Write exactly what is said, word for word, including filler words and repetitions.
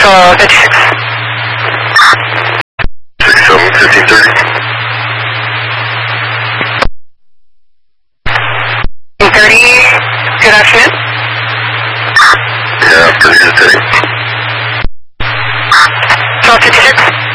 uh, fifty-six. sixty-seven, fifteen thirty. thirty, good afternoon. Yeah, thirty to thirty. twelve fifty-six.